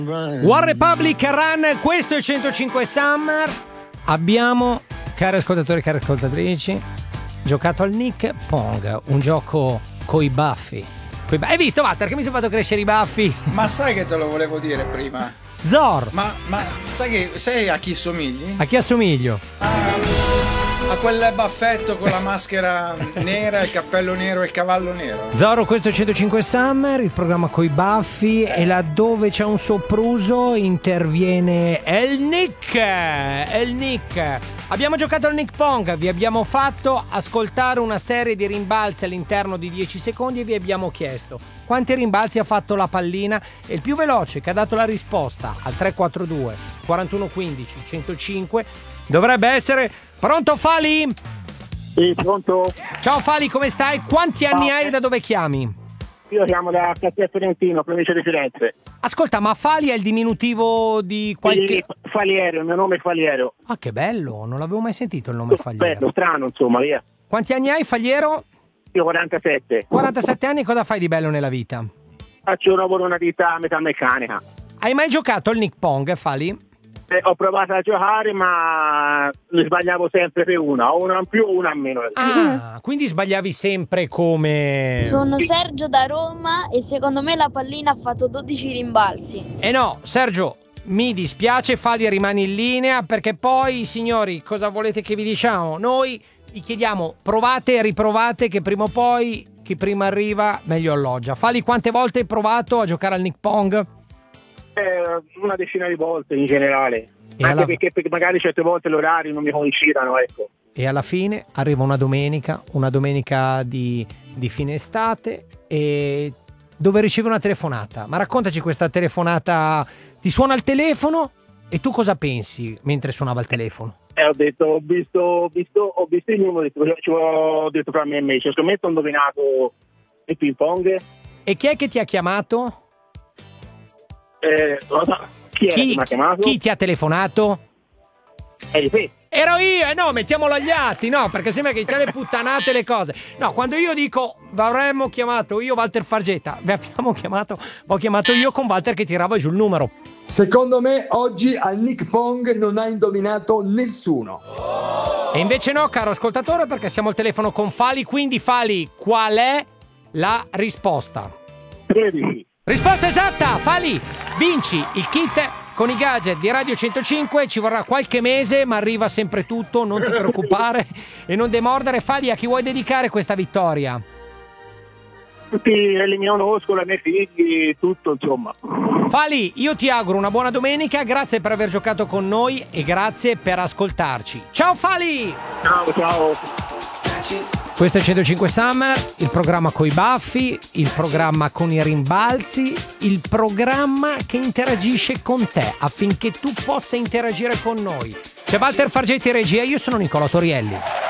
One Republic Run, questo è il 105 Summer. Abbiamo, cari ascoltatori e cari ascoltatrici, giocato al Nick Pong, un gioco coi baffi. Hai visto, Walter, che mi sono fatto crescere i baffi? Ma sai che te lo volevo dire prima? Zor! Ma sai a chi somigli? A chi assomiglio? A quel baffetto con la maschera nera, il cappello nero e il cavallo nero. Zorro, questo è 105 Summer, il programma coi baffi, e laddove c'è un sopruso interviene El Nick. Abbiamo giocato al Nick Pong, vi abbiamo fatto ascoltare una serie di rimbalzi all'interno di 10 secondi e vi abbiamo chiesto quanti rimbalzi ha fatto la pallina, e il più veloce che ha dato la risposta al 342 41 15 105 dovrebbe essere pronto. Fali? Sì, pronto? Ciao Fali, come stai? Quanti anni hai e da dove chiami? Io chiamo da Castel Fiorentino, provincia di Firenze. Ascolta, ma Fali è il diminutivo di qualche... Sì, Faliero, il mio nome è Faliero. Ah, che bello, non l'avevo mai sentito il nome Faliero. Bello, strano, insomma, via. Quanti anni hai, Faliero? Io 47. 47 anni, cosa fai di bello nella vita? Faccio un lavoro, una ditta metalmeccanica. Hai mai giocato al Nick Pong, Fali? Ho provato a giocare, ma ne sbagliavo sempre per una, o una in più o una in meno. Ah, quindi sbagliavi sempre come... Sono Sergio da Roma e secondo me la pallina ha fatto 12 rimbalzi. No, Sergio, mi dispiace, Fali, rimani in linea, perché poi, signori, cosa volete che vi diciamo? Noi vi chiediamo, provate e riprovate, che prima o poi chi prima arriva meglio alloggia. Fali, quante volte hai provato a giocare al Nick Pong? Una decina di volte in generale, anche perché magari certe volte gli orari non mi coincidono, ecco. E alla fine arriva una domenica di fine estate, e dove ricevi una telefonata. Ma raccontaci questa telefonata. Ti suona il telefono e tu cosa pensi mentre suonava il telefono? Ho visto il numero, ho detto fra me e me, scommetto, ho indovinato il ping pong. E chi è che ti ha chiamato? Chi mi ha chiamato? Chi ti ha telefonato? Ero io, no, mettiamolo agli atti, no, perché sembra che c'è le puttanate, le cose. No, quando io dico avremmo chiamato io Walter Fargetta, ho chiamato io con Walter che tirava giù il numero. Secondo me oggi al Nick Pong non ha indovinato nessuno. E invece no, caro ascoltatore, perché siamo al telefono con Fali, quindi Fali, qual è la risposta? 13. Risposta esatta, Fali, vinci il kit con i gadget di Radio 105, ci vorrà qualche mese, ma arriva sempre tutto, non ti preoccupare e non demordere. Fali, a chi vuoi dedicare questa vittoria? Tutti quelli che conosco, i miei figli, tutto, insomma. Fali, io ti auguro una buona domenica, grazie per aver giocato con noi e grazie per ascoltarci. Ciao Fali! Ciao. Questo è 105 Summer, il programma coi baffi, il programma con i rimbalzi, il programma che interagisce con te affinché tu possa interagire con noi. C'è Walter Fargetta in regia, io sono Nicola Torielli.